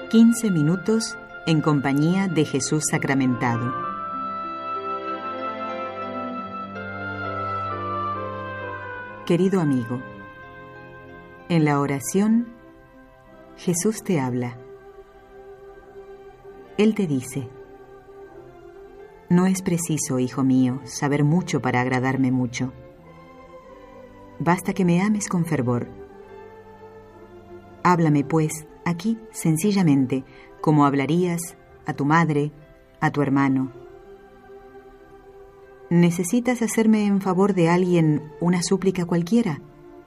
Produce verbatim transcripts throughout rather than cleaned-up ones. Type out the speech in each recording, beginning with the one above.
quince minutos en compañía de Jesús sacramentado. Querido amigo, en la oración Jesús te habla. Él te dice: no es preciso, hijo mío, saber mucho para agradarme mucho. Basta que me ames con fervor. Háblame, pues, aquí, sencillamente, como hablarías a tu madre, a tu hermano. ¿Necesitas hacerme en favor de alguien una súplica cualquiera?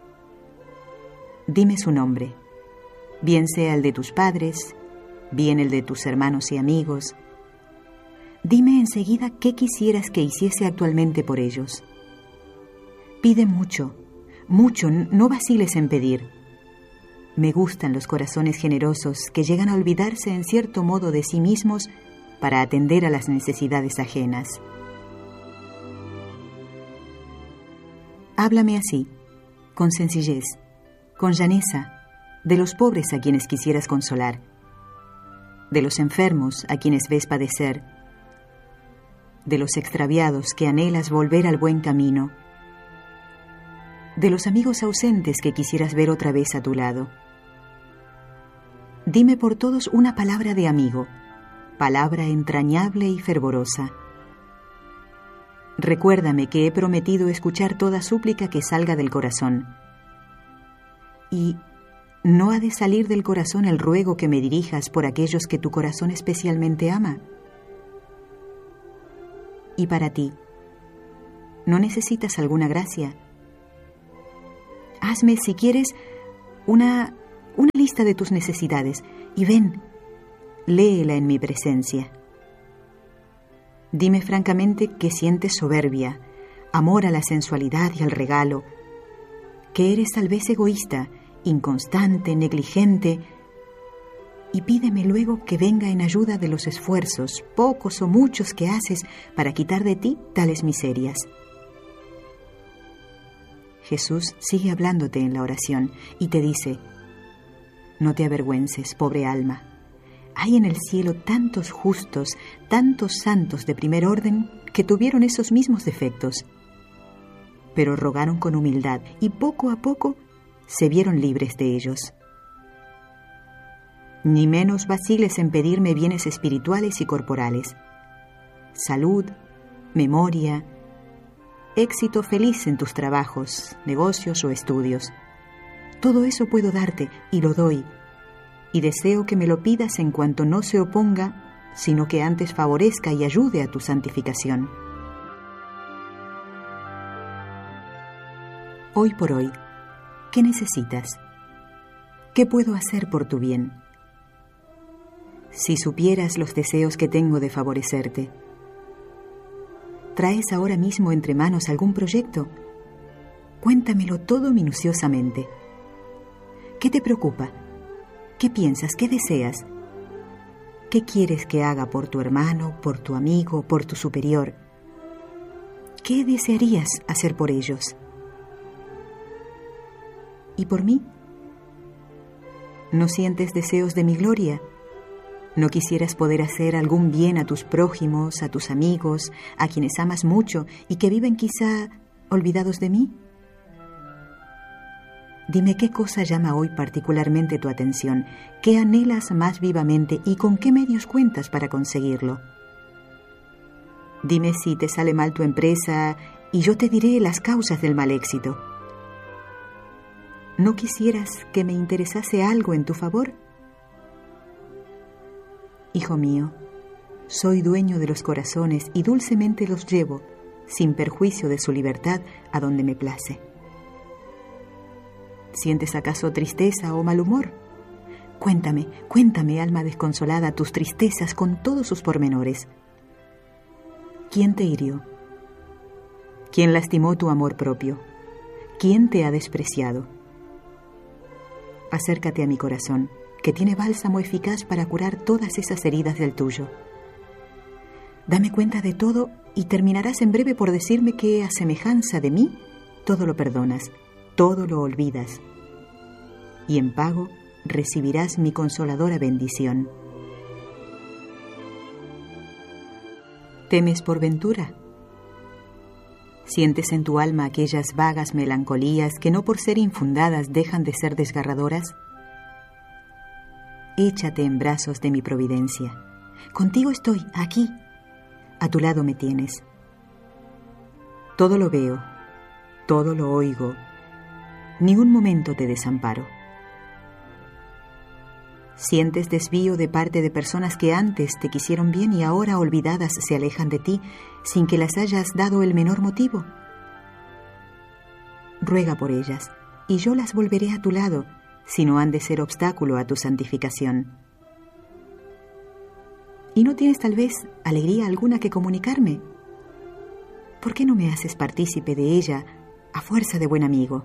Dime su nombre, bien sea el de tus padres, bien el de tus hermanos y amigos. Dime enseguida qué quisieras que hiciese actualmente por ellos. Pide mucho, mucho, no vaciles en pedir. Me gustan los corazones generosos que llegan a olvidarse en cierto modo de sí mismos para atender a las necesidades ajenas. Háblame así, con sencillez, con llaneza, de los pobres a quienes quisieras consolar, de los enfermos a quienes ves padecer, de los extraviados que anhelas volver al buen camino, de los amigos ausentes que quisieras ver otra vez a tu lado. Dime por todos una palabra de amigo, palabra entrañable y fervorosa. Recuérdame que he prometido escuchar toda súplica que salga del corazón. Y ¿no ha de salir del corazón el ruego que me dirijas por aquellos que tu corazón especialmente ama? Y para ti, ¿no necesitas alguna gracia? Hazme, si quieres, una, una lista de tus necesidades y ven, léela en mi presencia. Dime francamente que sientes soberbia, amor a la sensualidad y al regalo, que eres tal vez egoísta, inconstante, negligente, y pídeme luego que venga en ayuda de los esfuerzos, pocos o muchos, que haces para quitar de ti tales miserias. Jesús sigue hablándote en la oración y te dice: no te avergüences, pobre alma. Hay en el cielo tantos justos, tantos santos de primer orden que tuvieron esos mismos defectos, pero rogaron con humildad y poco a poco se vieron libres de ellos. Ni menos vaciles en pedirme bienes espirituales y corporales, salud, memoria, éxito feliz en tus trabajos, negocios o estudios. Todo eso puedo darte y lo doy, y deseo que me lo pidas en cuanto no se oponga, sino que antes favorezca y ayude a tu santificación. Hoy por hoy, ¿qué necesitas? ¿Qué puedo hacer por tu bien? Si supieras los deseos que tengo de favorecerte. ¿Traes ahora mismo entre manos algún proyecto? Cuéntamelo todo minuciosamente. ¿Qué te preocupa? ¿Qué piensas? ¿Qué deseas? ¿Qué quieres que haga por tu hermano, por tu amigo, por tu superior? ¿Qué desearías hacer por ellos? ¿Y por mí? ¿No sientes deseos de mi gloria? ¿No quisieras poder hacer algún bien a tus prójimos, a tus amigos, a quienes amas mucho y que viven quizá olvidados de mí? Dime qué cosa llama hoy particularmente tu atención, qué anhelas más vivamente y con qué medios cuentas para conseguirlo. Dime si te sale mal tu empresa y yo te diré las causas del mal éxito. ¿No quisieras que me interesase algo en tu favor? Hijo mío, soy dueño de los corazones y dulcemente los llevo, sin perjuicio de su libertad, a donde me place. ¿Sientes acaso tristeza o mal humor? Cuéntame, cuéntame, alma desconsolada, tus tristezas con todos sus pormenores. ¿Quién te hirió? ¿Quién lastimó tu amor propio? ¿Quién te ha despreciado? Acércate a mi corazón, que tiene bálsamo eficaz para curar todas esas heridas del tuyo. Dame cuenta de todo y terminarás en breve por decirme que, a semejanza de mí, todo lo perdonas, todo lo olvidas. Y en pago recibirás mi consoladora bendición. ¿Temes por ventura? ¿Sientes en tu alma aquellas vagas melancolías que no por ser infundadas dejan de ser desgarradoras? Échate en brazos de mi providencia. Contigo estoy, aquí. A tu lado me tienes. Todo lo veo, todo lo oigo. Ni un momento te desamparo. ¿Sientes desvío de parte de personas que antes te quisieron bien y ahora olvidadas se alejan de ti sin que las hayas dado el menor motivo? Ruega por ellas, y yo las volveré a tu lado, si no han de ser obstáculo a tu santificación. ¿Y no tienes tal vez alegría alguna que comunicarme? ¿Por qué no me haces partícipe de ella a fuerza de buen amigo?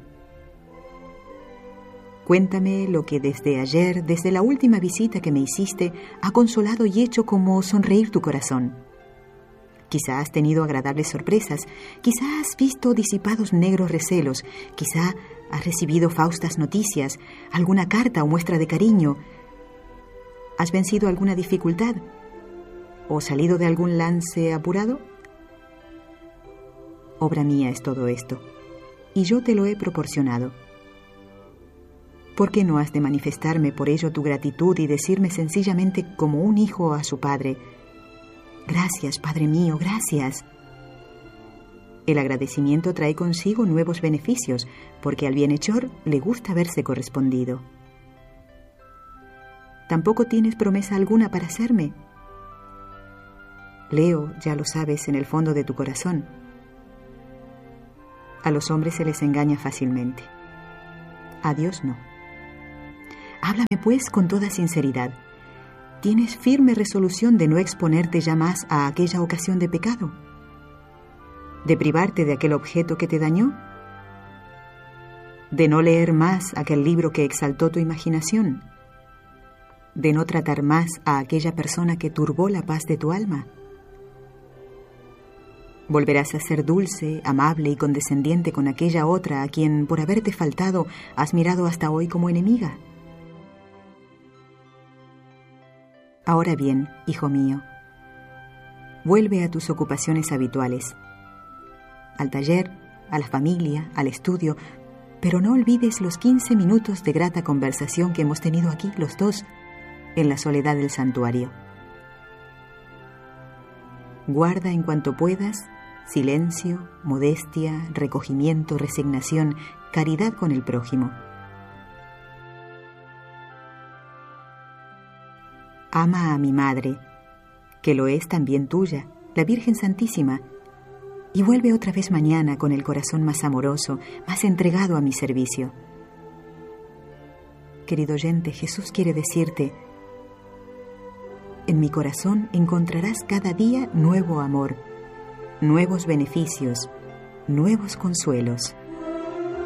Cuéntame lo que desde ayer, desde la última visita que me hiciste, ha consolado y hecho como sonreír tu corazón. Quizá has tenido agradables sorpresas, quizá has visto disipados negros recelos, quizá has recibido faustas noticias, alguna carta o muestra de cariño. ¿Has vencido alguna dificultad? ¿O salido de algún lance apurado? Obra mía es todo esto, y yo te lo he proporcionado. ¿Por qué no has de manifestarme por ello tu gratitud y decirme sencillamente como un hijo a su padre: gracias, Padre mío, gracias? El agradecimiento trae consigo nuevos beneficios, porque al bienhechor le gusta verse correspondido. ¿Tampoco tienes promesa alguna para hacerme? Leo, ya lo sabes, en el fondo de tu corazón. A los hombres se les engaña fácilmente. A Dios no. Háblame pues con toda sinceridad. ¿Tienes firme resolución de no exponerte ya más a aquella ocasión de pecado? ¿De privarte de aquel objeto que te dañó? ¿De no leer más aquel libro que exaltó tu imaginación? ¿De no tratar más a aquella persona que turbó la paz de tu alma? ¿Volverás a ser dulce, amable y condescendiente con aquella otra a quien, por haberte faltado, has mirado hasta hoy como enemiga? Ahora bien, hijo mío, vuelve a tus ocupaciones habituales, al taller, a la familia, al estudio, pero no olvides los quince minutos de grata conversación que hemos tenido aquí los dos, en la soledad del santuario. Guarda en cuanto puedas silencio, modestia, recogimiento, resignación, caridad con el prójimo. Ama a mi madre, que lo es también tuya, la Virgen Santísima, y vuelve otra vez mañana con el corazón más amoroso, más entregado a mi servicio. Querido oyente, Jesús quiere decirte: en mi corazón encontrarás cada día nuevo amor, nuevos beneficios, nuevos consuelos.